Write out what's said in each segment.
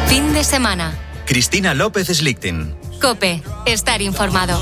Fin de semana. Cristina López Slichting. COPE. Estar informado.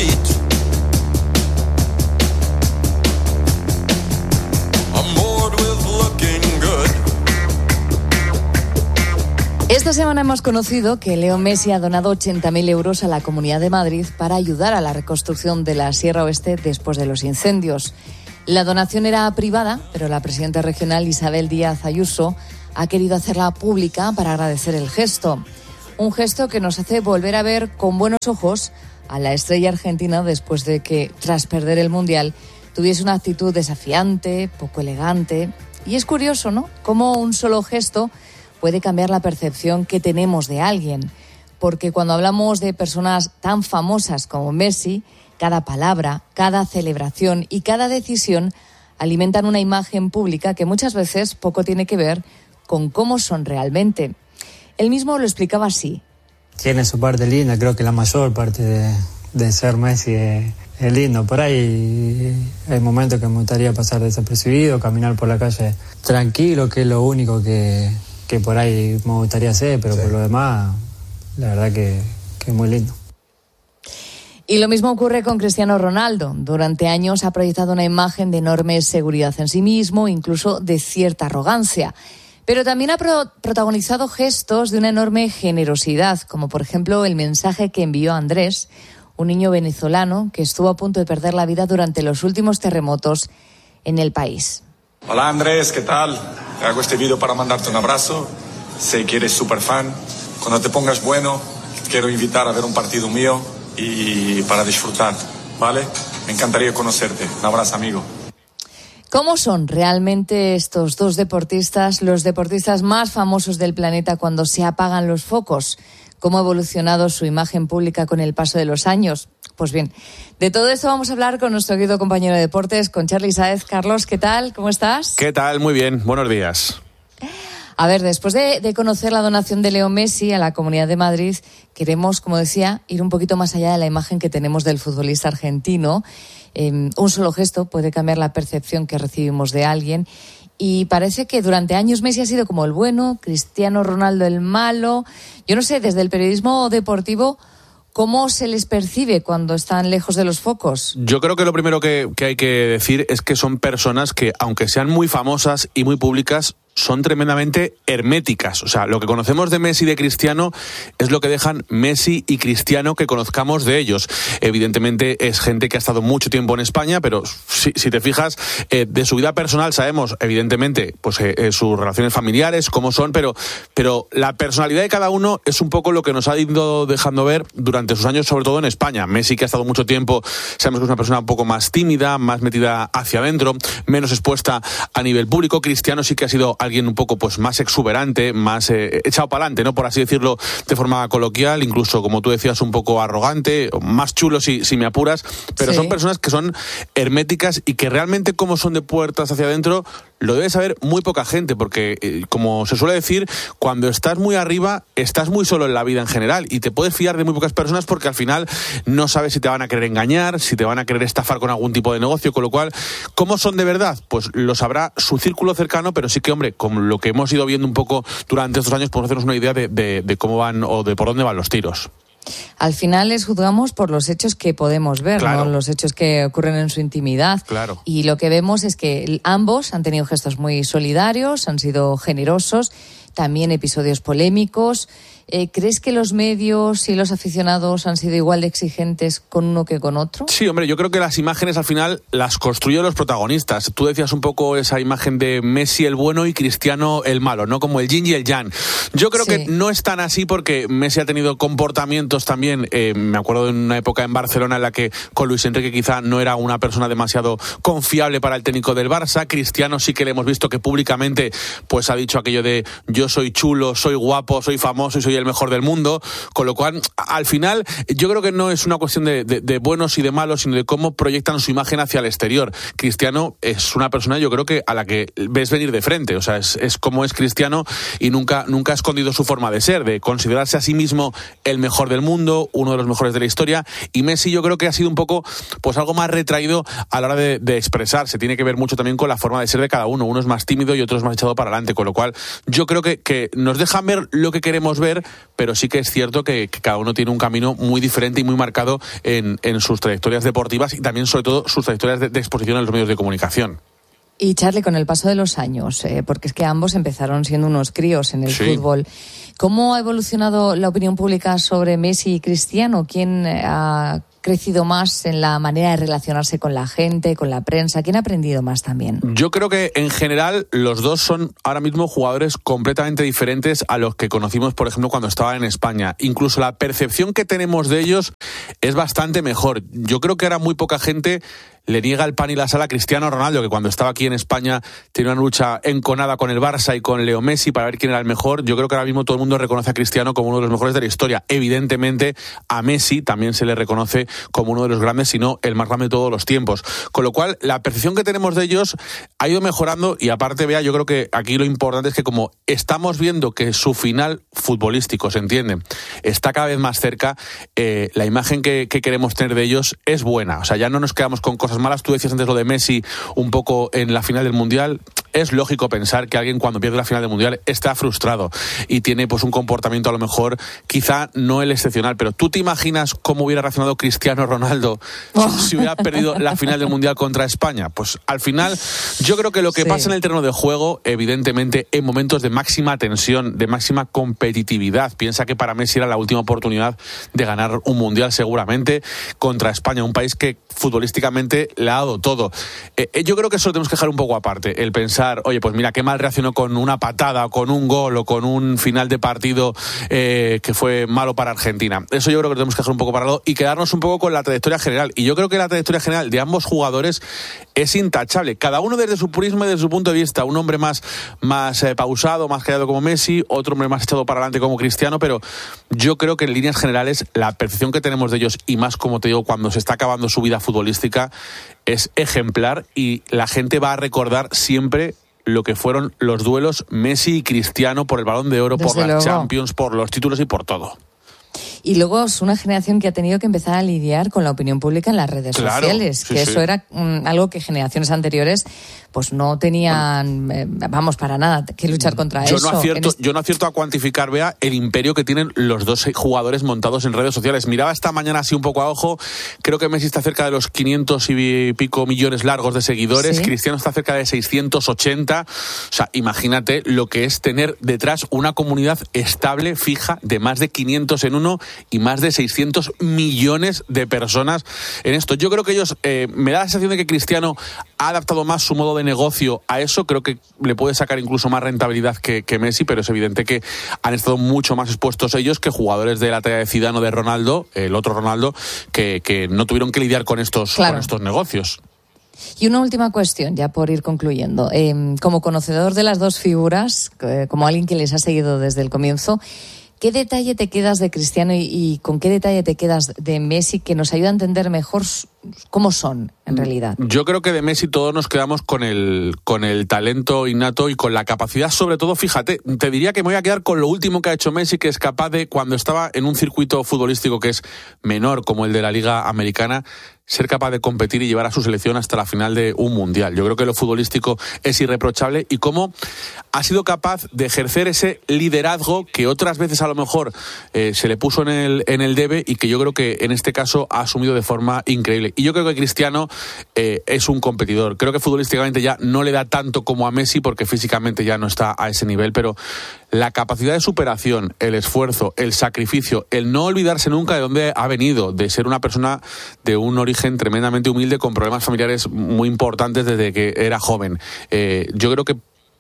Esta semana hemos conocido que Leo Messi ha donado 80.000 euros a la Comunidad de Madrid para ayudar a la reconstrucción de la Sierra Oeste después de los incendios. La donación era privada, pero la presidenta regional Isabel Díaz Ayuso ha querido hacerla pública para agradecer el gesto. Un gesto que nos hace volver a ver con buenos ojos a la estrella argentina después de que, tras perder el Mundial, tuviese una actitud desafiante, poco elegante. Y es curioso, ¿no?, cómo un solo gesto puede cambiar la percepción que tenemos de alguien. Porque cuando hablamos de personas tan famosas como Messi, cada palabra, cada celebración y cada decisión alimentan una imagen pública que muchas veces poco tiene que ver con cómo son realmente. Él mismo lo explicaba así. Tiene su parte linda, creo que la mayor parte de ser Messi es lindo. Por ahí hay momentos que me gustaría pasar desapercibido, caminar por la calle tranquilo, que es lo único que por ahí me gustaría hacer, pero sí, por lo demás, la verdad que es muy lindo. Y lo mismo ocurre con Cristiano Ronaldo. Durante años ha proyectado una imagen de enorme seguridad en sí mismo, incluso de cierta arrogancia. Pero también ha protagonizado gestos de una enorme generosidad, como por ejemplo el mensaje que envió a Andrés, un niño venezolano que estuvo a punto de perder la vida durante los últimos terremotos en el país. Hola Andrés, ¿qué tal? Te hago este vídeo para mandarte un abrazo. Sé que eres súper fan. Cuando te pongas bueno, quiero invitar a ver un partido mío y para disfrutar, ¿vale? Me encantaría conocerte. Un abrazo, amigo. ¿Cómo son realmente estos dos deportistas, los deportistas más famosos del planeta cuando se apagan los focos? ¿Cómo ha evolucionado su imagen pública con el paso de los años? Pues bien, de todo esto vamos a hablar con nuestro querido compañero de deportes, con Charly Sáez. Carlos, ¿qué tal? ¿Cómo estás? ¿Qué tal? Muy bien. Buenos días. A ver, después de conocer la donación de Leo Messi a la Comunidad de Madrid, queremos, como decía, ir un poquito más allá de la imagen que tenemos del futbolista argentino. Un solo gesto puede cambiar la percepción que recibimos de alguien. Y parece que durante años Messi ha sido como el bueno, Cristiano Ronaldo el malo. Yo no sé, desde el periodismo deportivo, ¿cómo se les percibe cuando están lejos de los focos? Yo creo que lo primero que hay que decir es que son personas que, aunque sean muy famosas y muy públicas, son tremendamente herméticas. O sea, lo que conocemos de Messi y de Cristiano es lo que dejan Messi y Cristiano que conozcamos de ellos. Evidentemente es gente que ha estado mucho tiempo en España, pero si te fijas, de su vida personal sabemos, evidentemente, pues sus relaciones familiares, cómo son, pero la personalidad de cada uno es un poco lo que nos ha ido dejando ver durante sus años, sobre todo en España. Messi, que ha estado mucho tiempo, sabemos que es una persona un poco más tímida, más metida hacia adentro, menos expuesta a nivel público. Cristiano sí que ha sido alguien un poco pues más exuberante, más echado para adelante, ¿no?, por así decirlo de forma coloquial, incluso, como tú decías, un poco arrogante, más chulo si me apuras, pero sí, son personas que son herméticas y que realmente cómo son de puertas hacia adentro lo debe saber muy poca gente, porque como se suele decir, cuando estás muy arriba estás muy solo en la vida en general y te puedes fiar de muy pocas personas porque al final no sabes si te van a querer engañar, si te van a querer estafar con algún tipo de negocio, con lo cual, ¿cómo son de verdad? Pues lo sabrá su círculo cercano, pero sí que, hombre, como lo que hemos ido viendo un poco durante estos años, podemos hacernos una idea de cómo van o de por dónde van los tiros. Al final les juzgamos por los hechos que podemos ver, claro, ¿no?, los hechos que ocurren en su intimidad. Claro. Y lo que vemos es que ambos han tenido gestos muy solidarios, han sido generosos, también episodios polémicos. ¿Crees que los medios y los aficionados han sido igual de exigentes con uno que con otro? Sí, hombre, yo creo que las imágenes al final las construyen los protagonistas. Tú decías un poco esa imagen de Messi el bueno y Cristiano el malo, ¿no?, como el yin y el yang. Yo creo que no es tan así porque Messi ha tenido comportamientos también, me acuerdo de una época en Barcelona en la que con Luis Enrique quizá no era una persona demasiado confiable para el técnico del Barça. Cristiano sí que le hemos visto que públicamente pues ha dicho aquello de yo soy chulo, soy guapo, soy famoso y soy el mejor del mundo, con lo cual, al final, yo creo que no es una cuestión de buenos y de malos, sino de cómo proyectan su imagen hacia el exterior. Cristiano es una persona, yo creo que a la que ves venir de frente, o sea, es como es Cristiano y nunca ha escondido su forma de ser, de considerarse a sí mismo el mejor del mundo, uno de los mejores de la historia, y Messi yo creo que ha sido un poco, pues algo más retraído a la hora de expresarse. Tiene que ver mucho también con la forma de ser de cada uno. Uno es más tímido y otro es más echado para adelante, con lo cual yo creo que nos dejan ver lo que queremos ver, pero sí que es cierto que cada uno tiene un camino muy diferente y muy marcado en sus trayectorias deportivas y también, sobre todo, sus trayectorias de exposición en los medios de comunicación. Y Charlie, con el paso de los años, porque es que ambos empezaron siendo unos críos en el fútbol, ¿cómo ha evolucionado la opinión pública sobre Messi y Cristiano? ¿Quién ha crecido más en la manera de relacionarse con la gente, con la prensa? ¿Quién ha aprendido más también? Yo creo que en general los dos son ahora mismo jugadores completamente diferentes a los que conocimos, por ejemplo, cuando estaban en España. Incluso la percepción que tenemos de ellos es bastante mejor. Yo creo que ahora muy poca gente le niega el pan y la sal a Cristiano Ronaldo, que cuando estaba aquí en España tenía una lucha enconada con el Barça y con Leo Messi para ver quién era el mejor. Yo creo que ahora mismo todo el mundo reconoce a Cristiano como uno de los mejores de la historia. Evidentemente a Messi también se le reconoce como uno de los grandes, si no el más grande de todos los tiempos. Con lo cual la percepción que tenemos de ellos ha ido mejorando y aparte, Bea, yo creo que aquí lo importante es que como estamos viendo que su final futbolístico, se entiende, está cada vez más cerca, la imagen que queremos tener de ellos es buena. O sea, ya no nos quedamos con cosas malas. Tú decías antes lo de Messi un poco en la final del Mundial. Es lógico pensar que alguien cuando pierde la final del Mundial está frustrado y tiene pues un comportamiento a lo mejor quizá no el excepcional, pero ¿tú te imaginas cómo hubiera reaccionado Cristiano Ronaldo si hubiera perdido la final del Mundial contra España? Pues al final yo creo que lo que pasa en el terreno de juego, evidentemente en momentos de máxima tensión, de máxima competitividad, piensa que para Messi era la última oportunidad de ganar un Mundial seguramente contra España, un país que futbolísticamente le ha dado todo. Yo creo que eso lo tenemos que dejar un poco aparte, el pensar, oye, pues mira, qué mal reaccionó con una patada, con un gol o con un final de partido que fue malo para Argentina. Eso yo creo que lo tenemos que dejar un poco para lado y quedarnos un poco con la trayectoria general. Y yo creo que la trayectoria general de ambos jugadores es intachable. Cada uno desde su purismo y desde su punto de vista. Un hombre más pausado, más callado como Messi, otro hombre más echado para adelante como Cristiano, pero yo creo que en líneas generales la percepción que tenemos de ellos, y más como te digo, cuando se está acabando su vida futbolística, es ejemplar y la gente va a recordar siempre lo que fueron los duelos Messi y Cristiano por el Balón de Oro, por las Champions, por los títulos y por todo. Y luego es una generación que ha tenido que empezar a lidiar con la opinión pública en las redes sociales, que eso era algo que generaciones anteriores pues no tenían, para nada, que luchar contra eso. Yo no acierto a cuantificar, Bea, el imperio que tienen los dos jugadores montados en redes sociales. Miraba esta mañana así un poco a ojo, creo que Messi está cerca de los 500 y pico millones largos de seguidores, Cristiano está cerca de 680, o sea, imagínate lo que es tener detrás una comunidad estable, fija, de más de 500 en uno y más de 600 millones de personas en esto. Yo creo que ellos, me da la sensación de que Cristiano ha adaptado más su modo de negocio a eso, creo que le puede sacar incluso más rentabilidad que Messi, pero es evidente que han estado mucho más expuestos ellos que jugadores de la talla de Zidane o de Ronaldo, el otro Ronaldo, que no tuvieron que lidiar con estos negocios. Y una última cuestión, ya por ir concluyendo. Como conocedor de las dos figuras, como alguien que les ha seguido desde el comienzo, ¿qué detalle te quedas de Cristiano y con qué detalle te quedas de Messi que nos ayuda a entender mejor cómo son en realidad? Yo creo que de Messi todos nos quedamos con el talento innato y con la capacidad, sobre todo, fíjate, te diría que me voy a quedar con lo último que ha hecho Messi, que es capaz de, cuando estaba en un circuito futbolístico que es menor como el de la Liga Americana, ser capaz de competir y llevar a su selección hasta la final de un mundial. Yo creo que lo futbolístico es irreprochable y cómo ha sido capaz de ejercer ese liderazgo que otras veces a lo mejor se le puso en el debe y que yo creo que en este caso ha asumido de forma increíble. Y yo creo que Cristiano es un competidor. Creo que futbolísticamente ya no le da tanto como a Messi porque físicamente ya no está a ese nivel, pero la capacidad de superación, el esfuerzo, el sacrificio, el no olvidarse nunca de dónde ha venido, de ser una persona de un origen tremendamente humilde con problemas familiares muy importantes desde que era joven. Yo creo que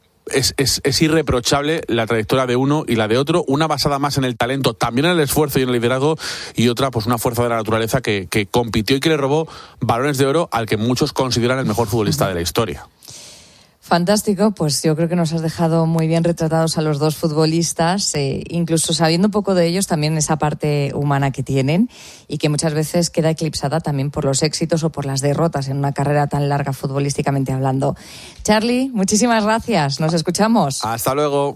es irreprochable la trayectoria de uno y la de otro, una basada más en el talento, también en el esfuerzo y en el liderazgo, y otra pues una fuerza de la naturaleza que compitió y que le robó balones de oro al que muchos consideran el mejor futbolista de la historia. Fantástico, pues yo creo que nos has dejado muy bien retratados a los dos futbolistas, incluso sabiendo un poco de ellos, también esa parte humana que tienen y que muchas veces queda eclipsada también por los éxitos o por las derrotas en una carrera tan larga futbolísticamente hablando. Charly, muchísimas gracias, nos escuchamos. Hasta luego.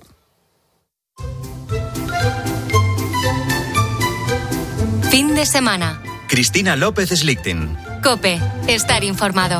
Fin de semana. Cristina López Slichting. COPE. Estar informado.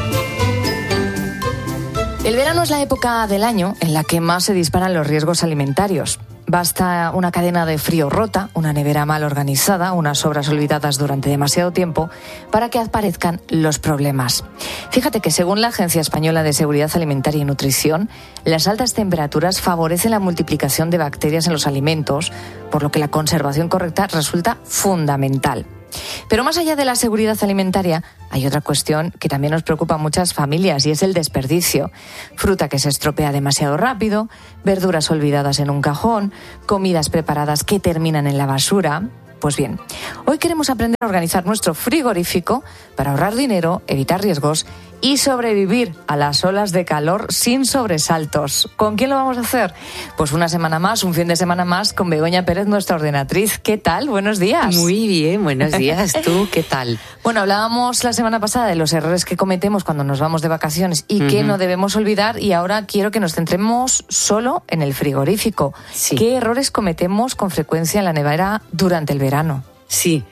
El verano es la época del año en la que más se disparan los riesgos alimentarios. Basta una cadena de frío rota, una nevera mal organizada, unas sobras olvidadas durante demasiado tiempo para que aparezcan los problemas. Fíjate que según la Agencia Española de Seguridad Alimentaria y Nutrición, las altas temperaturas favorecen la multiplicación de bacterias en los alimentos, por lo que la conservación correcta resulta fundamental. Pero más allá de la seguridad alimentaria, hay otra cuestión que también nos preocupa a muchas familias y es el desperdicio. Fruta que se estropea demasiado rápido, verduras olvidadas en un cajón, comidas preparadas que terminan en la basura. Pues bien, hoy queremos aprender a organizar nuestro frigorífico para ahorrar dinero, evitar riesgos y sobrevivir a las olas de calor sin sobresaltos. ¿Con quién lo vamos a hacer? Pues una semana más, un fin de semana más con Begoña Pérez, nuestra ordenatriz. ¿Qué tal? Buenos días. Muy bien, buenos días. ¿Tú qué tal? Bueno, hablábamos la semana pasada de los errores que cometemos cuando nos vamos de vacaciones y que no debemos olvidar, y ahora quiero que nos centremos solo en el frigorífico. Sí. ¿Qué errores cometemos con frecuencia en la nevera durante el verano? Sí.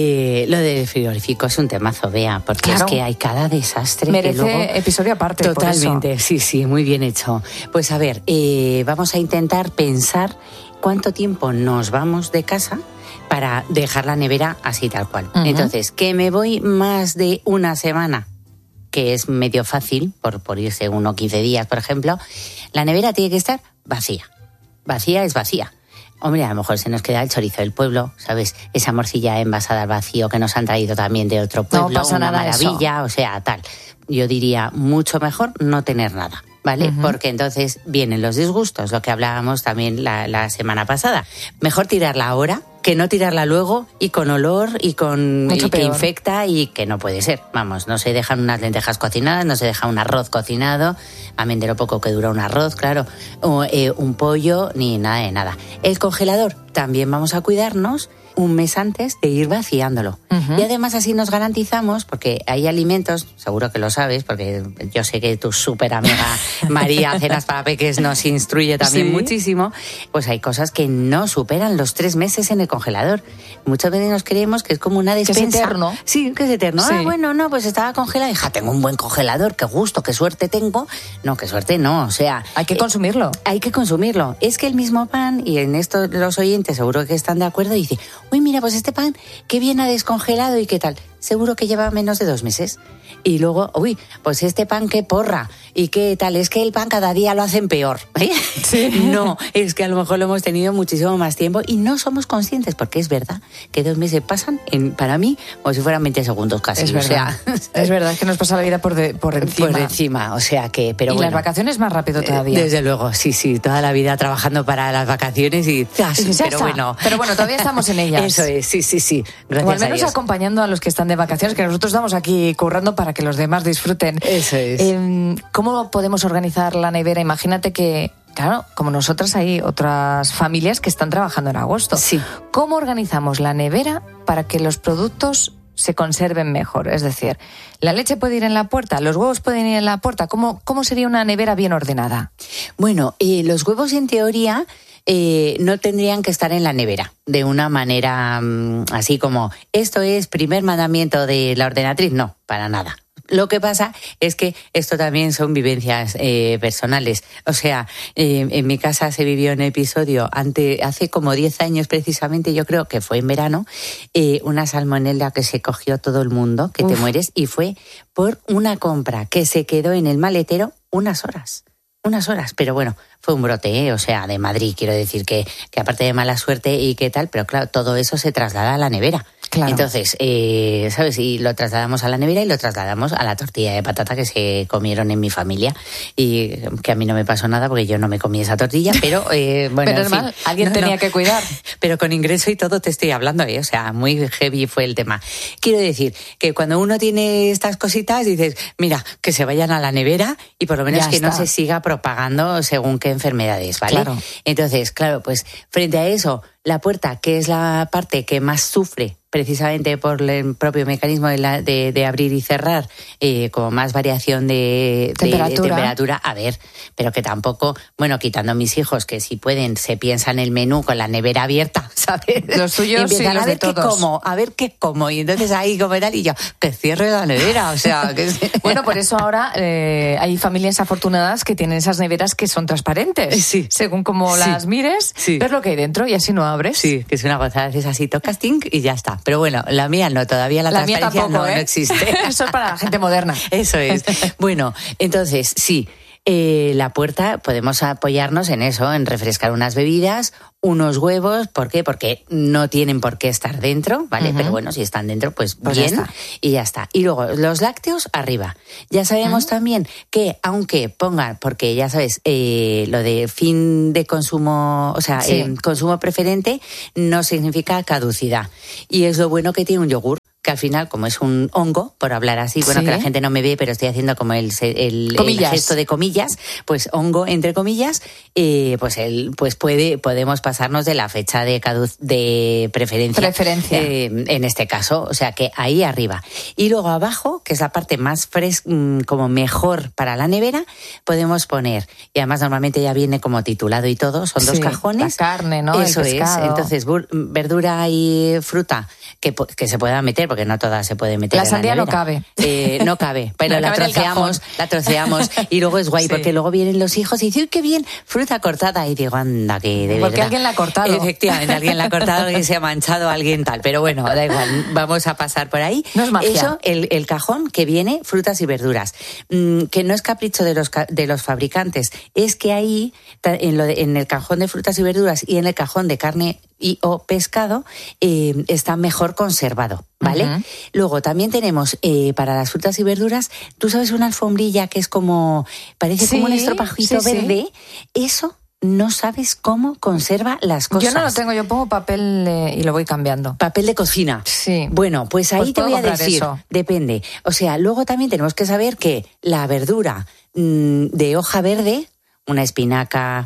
Lo del frigorífico es un temazo, Bea, porque claro, es que hay cada desastre. Merece que luego... episodio aparte. Totalmente, por eso. Sí, muy bien hecho. Pues a ver, vamos a intentar pensar cuánto tiempo nos vamos de casa para dejar la nevera así tal cual. Entonces, que me voy más de una semana, que es medio fácil, por irse 1 o 15 días, por ejemplo, la nevera tiene que estar vacía. Vacía es vacía. Hombre, a lo mejor se nos queda el chorizo del pueblo, ¿sabes? Esa morcilla envasada al vacío que nos han traído también de otro pueblo, no pasa una nada maravilla, eso. O sea, tal. Yo diría mucho mejor no tener nada, ¿vale? Porque entonces vienen los disgustos, lo que hablábamos también la semana pasada. Mejor tirarla ahora que no tirarla luego y con olor y que infecta y que no puede ser. Vamos, no se dejan unas lentejas cocinadas, no se deja un arroz cocinado, amén de lo poco que dura un arroz, claro, o, un pollo, ni nada de nada. El congelador, también vamos a cuidarnos un mes antes de ir vaciándolo. Y además así nos garantizamos, porque hay alimentos, seguro que lo sabes, porque yo sé que tu súper amiga María Cenas para Peques nos instruye también muchísimo, pues hay cosas que no superan los 3 meses en el congelador. Muchas veces nos creemos que es como una despensa. Que es eterno. Sí, que es eterno. Sí. Ah, bueno, no, pues estaba congelado. Hija, tengo un buen congelador, qué gusto, qué suerte tengo. No, qué suerte no, o sea... Hay que consumirlo. Hay que consumirlo. Es que el mismo pan, y en esto los oyentes seguro que están de acuerdo, dice, uy, mira, pues este pan, qué bien ha descongelado y qué tal. Seguro que lleva menos de 2 meses. Y luego, uy, pues este pan qué porra y qué tal. Es que el pan cada día lo hacen peor. Sí. No, es que a lo mejor lo hemos tenido muchísimo más tiempo y no somos conscientes, porque es verdad que 2 meses pasan, para mí, como si fueran 20 segundos casi. Es verdad, es verdad, es que nos pasa la vida por encima. Por encima, o sea que... Pero y bueno, las vacaciones más rápido todavía. Desde luego, sí, toda la vida trabajando para las vacaciones y... Pero bueno, todavía estamos en ellas. Eso es, sí. Gracias o al menos a Dios. Acompañando a los que están de vacaciones, que nosotros estamos aquí currando para que los demás disfruten. Eso es. ¿Cómo podemos organizar la nevera? Imagínate que, claro, como nosotras hay otras familias que están trabajando en agosto. Sí. ¿Cómo organizamos la nevera para que los productos se conserven mejor? Es decir, ¿la leche puede ir en la puerta? ¿Los huevos pueden ir en la puerta? ¿Cómo sería una nevera bien ordenada? Bueno, los huevos en teoría... no tendrían que estar en la nevera de una manera así como esto es primer mandamiento de la ordenatriz. No, para nada. Lo que pasa es que esto también son vivencias personales. O sea, en mi casa se vivió un episodio hace como 10 años precisamente, yo creo que fue en verano, una salmonela que se cogió todo el mundo, que te mueres, y fue por una compra que se quedó en el maletero unas horas, pero bueno, fue un brote, o sea, de Madrid, quiero decir que aparte de mala suerte y qué tal, pero claro, todo eso se traslada a la nevera. Claro. Entonces, ¿sabes? Y lo trasladamos a la nevera y lo trasladamos a la tortilla de patata que se comieron en mi familia. Y que a mí no me pasó nada porque yo no me comí esa tortilla, pero bueno, pero en fin. mal, alguien tenía que cuidar. Pero con ingreso y todo te estoy hablando, o sea, muy heavy fue el tema. Quiero decir que cuando uno tiene estas cositas dices, mira, que se vayan a la nevera y por lo menos Ya que está. no se siga propagando según qué enfermedades, ¿vale? Claro. Entonces, claro, pues frente a eso, la puerta, que es la parte que más sufre precisamente por el propio mecanismo de abrir y cerrar, como más variación de temperatura, a ver, pero que tampoco, bueno, quitando a mis hijos que si pueden se piensan el menú con la nevera abierta, ¿sabes? Los tuyos y los a ver de todos. a ver qué como, y entonces ahí como tal, y yo, que cierre la nevera, o sea, que Bueno, por eso ahora hay familias afortunadas que tienen esas neveras que son transparentes. Sí. Según como Sí. las mires, Sí. ves lo que hay dentro y así no abres. Sí, que es una gozada, haces así, tocas ting y ya está. Pero bueno, la mía no, todavía la La mía transparencia tampoco, no existe. Eso es para la gente moderna. Eso es. Bueno, entonces, sí, la puerta podemos apoyarnos en eso, en refrescar unas bebidas, unos huevos. ¿Por qué? Porque no tienen por qué estar dentro, ¿vale? Pero bueno, si están dentro, pues Pues bien, ya está. y ya está. Y luego, los lácteos arriba. Ya sabemos también que, aunque pongan, porque ya sabes, lo de fin de consumo, o sea, Sí. consumo preferente, no significa caducidad. Y es lo bueno que tiene un yogur, que al final, como es un hongo, por hablar así, bueno, Sí. que la gente no me ve, pero estoy haciendo como el Comillas. gesto de comillas, pues hongo entre comillas, pues podemos pasarnos de la fecha de preferencia. En este caso, o sea que ahí arriba. Y luego abajo, que es la parte más como mejor para la nevera, podemos poner, y además normalmente ya viene como titulado y todo, son dos Sí, cajones. la carne, ¿no? Eso El pescado. es. Entonces, verdura y fruta que se pueda meter, porque no toda se puede meter. La en sandía no nevera. cabe. No cabe, pero No la cabe en el troceamos, y luego es guay, Sí. porque luego vienen los hijos y dicen, ¡uy, qué bien! Fruta cortada. Y digo, anda, que de Porque verdad. alguien la ha cortado. Efectivamente, alguien la ha cortado, alguien se ha manchado, alguien tal. Pero bueno, da igual, vamos a pasar por ahí. No es magia. Eso, el cajón que viene, frutas y verduras. Que no es capricho de los fabricantes, es que ahí, en el cajón de frutas y verduras y en el cajón de carne o pescado, está mejor conservado, ¿vale? Uh-huh. Luego también tenemos para las frutas y verduras, tú sabes, una alfombrilla que es parece como un estropajito verde, eso no sabes cómo conserva las cosas. Yo no lo tengo, yo pongo papel y lo voy cambiando. Papel de cocina. Sí. Bueno, pues ahí Pues te puedo voy a comprar decir, eso. depende. O sea, luego también tenemos que saber que la verdura de hoja verde, una espinaca,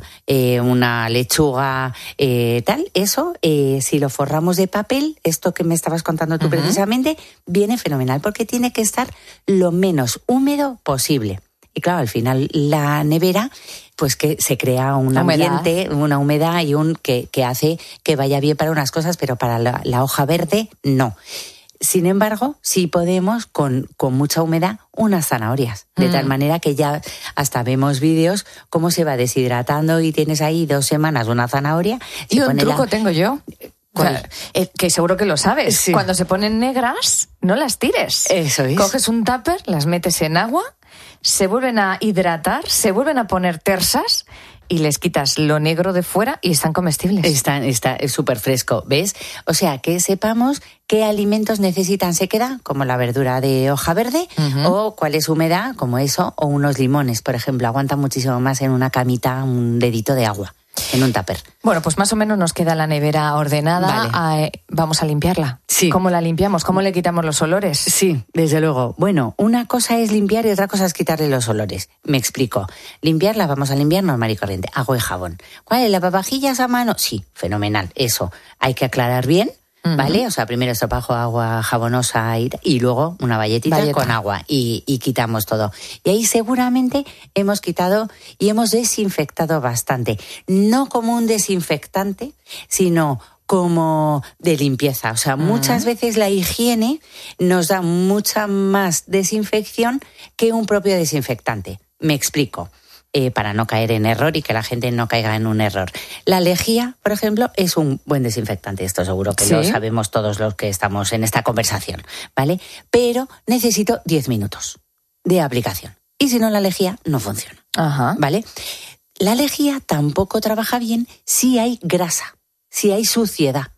una lechuga, tal, eso, si lo forramos de papel, esto que me estabas contando tú precisamente, viene fenomenal, porque tiene que estar lo menos húmedo posible. Y claro, al final la nevera, pues que se crea un ambiente, una humedad y que hace que vaya bien para unas cosas, pero para la hoja verde, no. Sin embargo, sí podemos, con mucha humedad, unas zanahorias. De tal manera que ya hasta vemos vídeos cómo se va deshidratando y tienes ahí 2 semanas una zanahoria. Y un truco tengo yo. ¿Cuál? Que seguro que lo sabes. Sí. Cuando se ponen negras, no las tires. Eso es. Coges un tupper, las metes en agua, se vuelven a hidratar, se vuelven a poner tersas y les quitas lo negro de fuera y están comestibles. Es súper fresco, ¿ves? O sea, que sepamos qué alimentos necesitan sequedad, como la verdura de hoja verde, o cuál es humedad, como eso, o unos limones, por ejemplo. Aguantan muchísimo más en una camita, un dedito de agua, en un tupper. Bueno, pues más o menos nos queda la nevera ordenada. Vale. Vamos a limpiarla. Sí. ¿Cómo la limpiamos? ¿Cómo le quitamos los olores? Sí, desde luego. Bueno, una cosa es limpiar y otra cosa es quitarle los olores. Me explico. Limpiarla, vamos a limpiar normal y corriente. Agua y jabón. ¿Cuál es? ¿Lavavajillas a mano? Sí, fenomenal. Eso. Hay que aclarar bien, ¿vale? O sea, primero estropajo, agua jabonosa y luego una valleta con agua y quitamos todo. Y ahí seguramente hemos quitado y hemos desinfectado bastante. No como un desinfectante, sino como de limpieza. O sea, muchas veces la higiene nos da mucha más desinfección que un propio desinfectante. Me explico. Para no caer en error y que la gente no caiga en un error. La lejía, por ejemplo, es un buen desinfectante. Esto seguro que lo sabemos todos los que estamos en esta conversación, ¿vale? Pero necesito 10 minutos de aplicación. Y si no, la lejía no funciona, ¿vale? La lejía tampoco trabaja bien si hay grasa, si hay suciedad.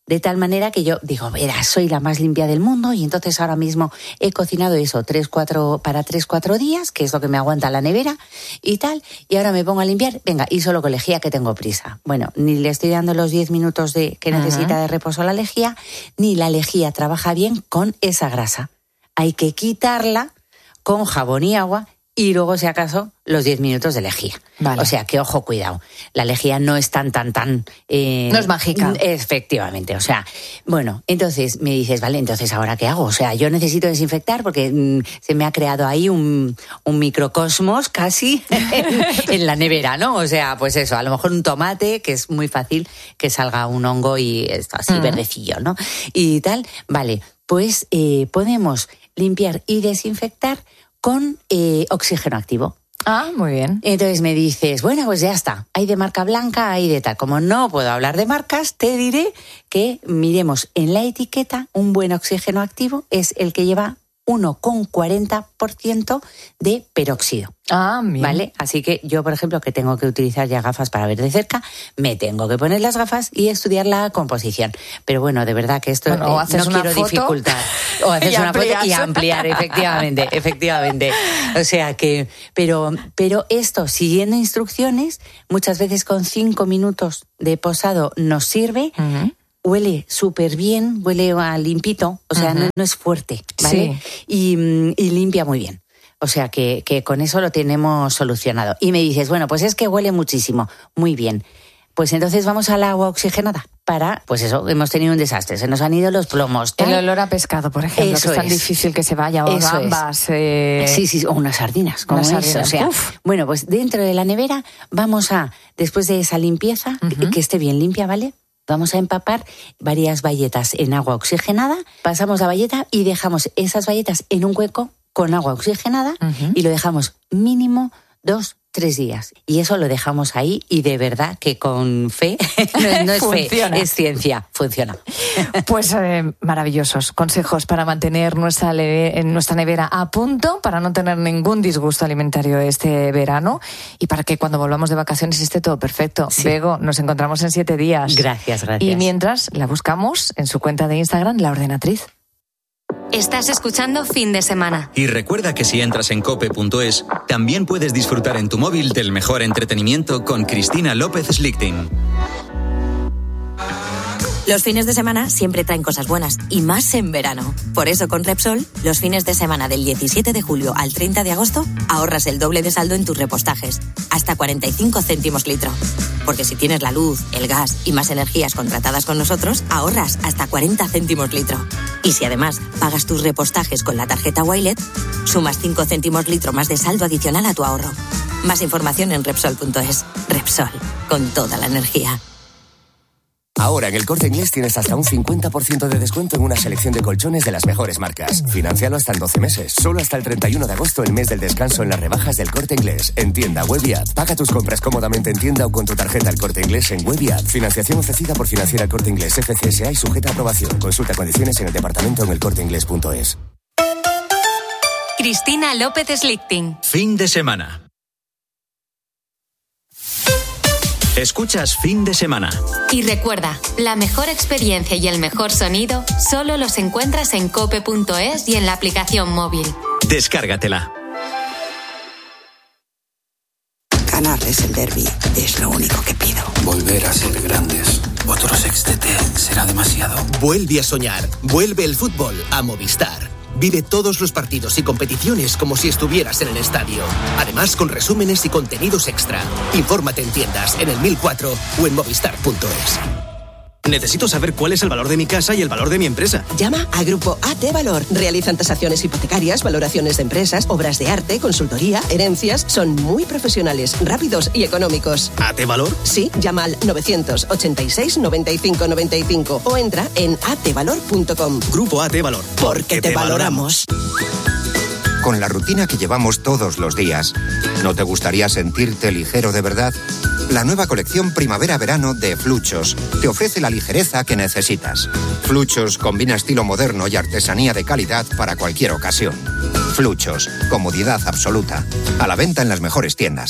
De tal manera que yo digo, verás, soy la más limpia del mundo y entonces ahora mismo he cocinado eso 3-4 días, que es lo que me aguanta la nevera y tal, y ahora me pongo a limpiar, venga, y solo con lejía que tengo prisa. Bueno, ni le estoy dando los 10 minutos que necesita de reposo a la lejía, ni la lejía trabaja bien con esa grasa. Hay que quitarla con jabón y agua y luego, si acaso, los 10 minutos de lejía. Vale. O sea, que ojo, cuidado. La lejía no es tan... no es mágica. Efectivamente. O sea, bueno, entonces me dices, vale, entonces, ¿ahora qué hago? O sea, yo necesito desinfectar porque se me ha creado ahí un microcosmos casi en la nevera, ¿no? O sea, pues eso, a lo mejor un tomate, que es muy fácil que salga un hongo y está así verdecillo, ¿no? Y tal, vale, pues podemos limpiar y desinfectar con oxígeno activo. Ah, muy bien. Entonces me dices, bueno, pues ya está. Hay de marca blanca, hay de tal. Como no puedo hablar de marcas, te diré que miremos en la etiqueta, un buen oxígeno activo es el que lleva 1,40% de peróxido. Ah, bien. ¿Vale? Así que yo, por ejemplo, que tengo que utilizar ya gafas para ver de cerca, me tengo que poner las gafas y estudiar la composición. Pero bueno, de verdad que esto no quiero dificultar. O haces una foto y ampliar, efectivamente. O sea que, pero esto, siguiendo instrucciones, muchas veces con 5 minutos de posado nos sirve. Huele súper bien, huele a limpito, o sea, no es fuerte, ¿vale? Sí. Y limpia muy bien. O sea, que con eso lo tenemos solucionado. Y me dices, bueno, pues es que huele muchísimo. Muy bien. Pues entonces vamos al agua oxigenada para, pues eso, hemos tenido un desastre, se nos han ido los plomos. El olor a pescado, por ejemplo, eso que es tan difícil que se vaya, o gambas. Sí, o unas sardinas, como eso. O sea, bueno, pues dentro de la nevera vamos a, después de esa limpieza, que esté bien limpia, ¿vale? Vamos a empapar varias bayetas en agua oxigenada, pasamos la bayeta y dejamos esas bayetas en un hueco con agua oxigenada y lo dejamos mínimo 2-3 días. Y eso lo dejamos ahí y de verdad que con fe, no es fe, es ciencia, funciona. Pues maravillosos consejos para mantener nuestra nevera a punto, para no tener ningún disgusto alimentario este verano y para que cuando volvamos de vacaciones esté todo perfecto. Sí. Bego, nos encontramos en 7 días. Gracias. Y mientras la buscamos en su cuenta de Instagram, La Ordenatriz. Estás escuchando Fin de Semana. Y recuerda que si entras en cope.es, también puedes disfrutar en tu móvil del mejor entretenimiento con Cristina López Slichting. Los fines de semana siempre traen cosas buenas, y más en verano. Por eso con Repsol, los fines de semana del 17 de julio al 30 de agosto, ahorras el doble de saldo en tus repostajes, hasta 45 céntimos litro. Porque si tienes la luz, el gas y más energías contratadas con nosotros, ahorras hasta 40 céntimos litro. Y si además pagas tus repostajes con la tarjeta Wilet, sumas 5 céntimos litro más de saldo adicional a tu ahorro. Más información en Repsol.es. Repsol, con toda la energía. Ahora en El Corte Inglés tienes hasta un 50% de descuento en una selección de colchones de las mejores marcas. Financialo hasta en 12 meses. Solo hasta el 31 de agosto, el mes del descanso en las rebajas del Corte Inglés. En tienda, web y app. Paga tus compras cómodamente en tienda o con tu tarjeta El Corte Inglés en web y app. Financiación ofrecida por Financiera El Corte Inglés FCSA y sujeta a aprobación. Consulta condiciones en el departamento en elcorteinglés.es. Cristina López Slichting. Fin de semana. Escuchas Fin de Semana. Y recuerda, la mejor experiencia y el mejor sonido solo los encuentras en cope.es y en la aplicación móvil. Descárgatela. Ganarles el derbi es lo único que pido. Volver a ser grandes. Otro sextete será demasiado. Vuelve a soñar. Vuelve el fútbol a Movistar. Vive todos los partidos y competiciones como si estuvieras en el estadio. Además, con resúmenes y contenidos extra. Infórmate en tiendas, en el 1004 o en movistar.es. Necesito saber cuál es el valor de mi casa y el valor de mi empresa. Llama a Grupo AT Valor. Realizan tasaciones hipotecarias, valoraciones de empresas, obras de arte, consultoría, herencias. Son muy profesionales, rápidos y económicos. ¿AT Valor? Sí, llama al 986 95 95 o entra en atvalor.com. Grupo AT Valor. Porque te valoramos. Con la rutina que llevamos todos los días, ¿no te gustaría sentirte ligero de verdad? La nueva colección Primavera-Verano de Fluchos te ofrece la ligereza que necesitas. Fluchos combina estilo moderno y artesanía de calidad para cualquier ocasión. Fluchos, comodidad absoluta. A la venta en las mejores tiendas.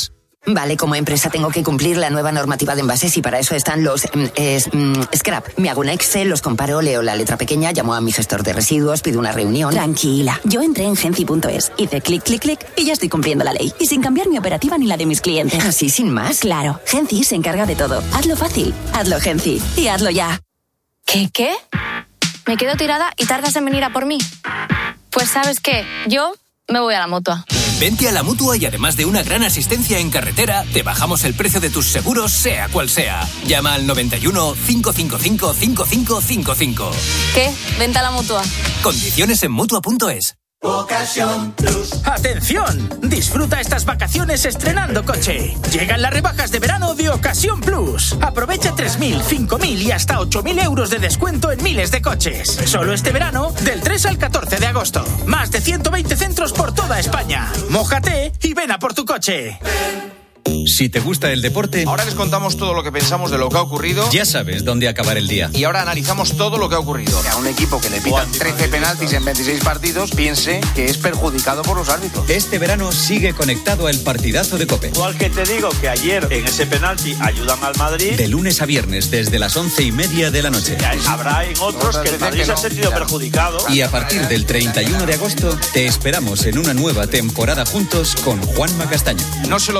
Vale, como empresa tengo que cumplir la nueva normativa de envases y para eso están los scrap. Me hago un Excel, los comparo, leo la letra pequeña, llamo a mi gestor de residuos, pido una reunión. Tranquila, yo entré en Genci.es, hice clic, clic, clic y ya estoy cumpliendo la ley. Y sin cambiar mi operativa ni la de mis clientes. ¿Así, sin más? Claro, Genci se encarga de todo. Hazlo fácil, hazlo Genci y hazlo ya. ¿Qué? ¿Me quedo tirada y tardas en venir a por mí? Pues ¿sabes qué? Yo me voy a la Mutua. Vente a la Mutua y además de una gran asistencia en carretera, te bajamos el precio de tus seguros, sea cual sea. Llama al 91 555 5555. ¿Qué? Vente a la Mutua. Condiciones en Mutua.es. Ocasión Plus. ¡Atención! Disfruta estas vacaciones estrenando coche. Llegan las rebajas de verano de Ocasión Plus. Aprovecha 3.000, 5.000 y hasta 8.000 euros de descuento en miles de coches. Solo este verano, del 3 al 14 de agosto. Más de 120 centros por toda España. Mójate y ven a por tu coche. Si te gusta el deporte, ahora les contamos todo lo que pensamos de lo que ha ocurrido. Ya sabes dónde acabar el día. Y ahora analizamos todo lo que ha ocurrido. Que a un equipo que le pitan 13 penaltis en 26 partidos piense que es perjudicado por los árbitros. Este verano sigue conectado al partidazo de COPE. Igual que te digo que ayer en ese penalti ayudan al Madrid. De lunes a viernes desde las 11:30 de la noche. Habrá en otros que el Madrid se ha sentido perjudicado. Y a partir del 31 de agosto te esperamos en una nueva temporada juntos con Juanma Castaño. No se lo